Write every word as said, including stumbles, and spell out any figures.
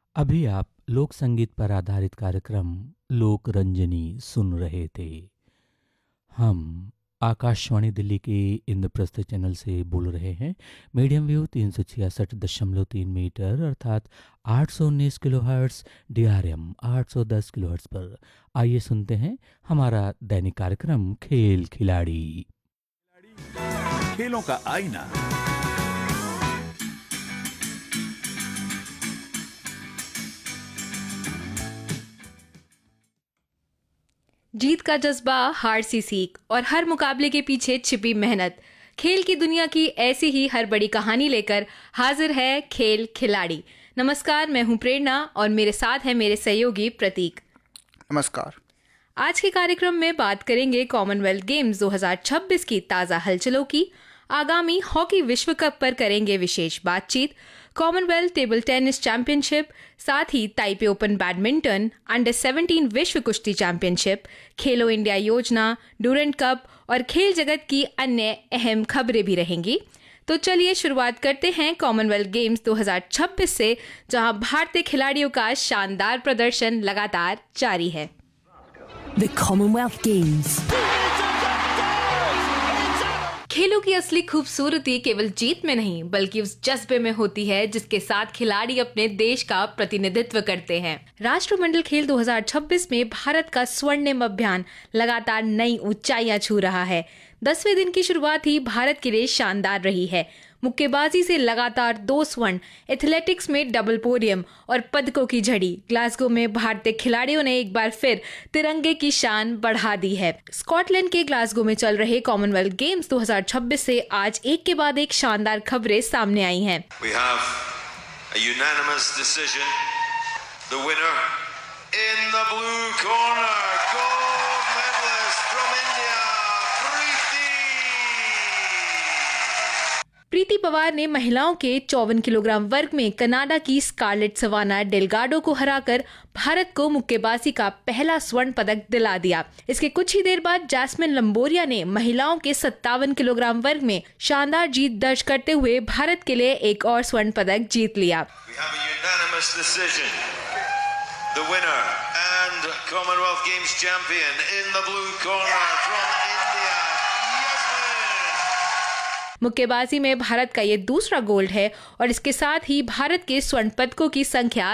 अभी आप लोक संगीत पर आधारित कार्यक्रम लोक रंजनी सुन रहे थे। हम आकाशवाणी दिल्ली के इंद्रप्रस्थ चैनल से बोल रहे हैं। मीडियम वेव तीन सौ छियासठ दशमलव तीन मीटर अर्थात आठ सौ उन्नीस kilo hertz, D R M आठ सौ दस किलो हर्ट्स पर। आइए सुनते हैं हमारा दैनिक कार्यक्रम खेल खिलाड़ी। खेलों का आईना। जीत का जज्बा, हार सी सीख और हर मुकाबले के पीछे छिपी मेहनत। खेल की दुनिया की ऐसी ही हर बड़ी कहानी लेकर हाजिर है खेल खिलाड़ी। नमस्कार, मैं हूं प्रेरणा और मेरे साथ है मेरे सहयोगी प्रतीक। नमस्कार। आज के कार्यक्रम में बात करेंगे कॉमनवेल्थ गेम्स दो हज़ार छब्बीस की ताज़ा हलचलों की। आगामी हॉकी विश्व कप पर करेंगे विशेष बातचीत। कॉमनवेल्थ टेबल टेनिस चैंपियनशिप, साथ ही ताइपे ओपन बैडमिंटन, अंडर सत्रह विश्व कुश्ती चैंपियनशिप, खेलो इंडिया योजना, डूरेंट कप और खेल जगत की अन्य अहम खबरें भी रहेंगी। तो चलिए शुरुआत करते हैं कॉमनवेल्थ गेम्स दो हज़ार छब्बीस से, जहां भारतीय खिलाड़ियों का शानदार प्रदर्शन लगातार जारी है। The Commonwealth Games। खेलों की असली खूबसूरती केवल जीत में नहीं बल्कि उस जज्बे में होती है जिसके साथ खिलाड़ी अपने देश का प्रतिनिधित्व करते हैं। राष्ट्रमंडल खेल दो हज़ार छब्बीस में भारत का स्वर्णिम अभियान लगातार नई ऊंचाइयां छू रहा है। दसवें दिन की शुरुआत ही भारत के लिए शानदार रही है। मुक्केबाजी से लगातार दो स्वर्ण, एथलेटिक्स में डबल पोडियम और पदकों की झड़ी। ग्लासगो में भारतीय खिलाड़ियों ने एक बार फिर तिरंगे की शान बढ़ा दी है। स्कॉटलैंड के ग्लासगो में चल रहे कॉमनवेल्थ गेम्स दो हज़ार छब्बीस से आज एक के बाद एक शानदार खबरें सामने आई हैं। We have a unanimous decision. The winner in the blue corner, gold medalist from India, Preeti. प्रीति पवार ने महिलाओं के चौवन किलोग्राम वर्ग में कनाडा की स्कारलेट सवाना डेलगाडो को हराकर भारत को मुक्केबाजी का पहला स्वर्ण पदक दिला दिया। इसके कुछ ही देर बाद जैस्मिन लंबोरिया ने महिलाओं के सत्तावन किलोग्राम वर्ग में शानदार जीत दर्ज करते हुए भारत के लिए एक और स्वर्ण पदक जीत लिया। We have a unanimous decision. The winner and Commonwealth Games champion in the blue corner from India, Yasmin. मुक्केबाजी में भारत का ये दूसरा गोल्ड है और इसके साथ ही भारत के स्वर्ण पदकों की संख्या